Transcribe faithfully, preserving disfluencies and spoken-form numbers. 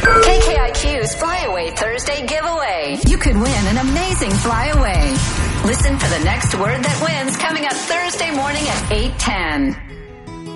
K K I Q's Flyaway Thursday giveaway. You could win an amazing flyaway. Listen for the next word that wins coming up Thursday morning at eight ten.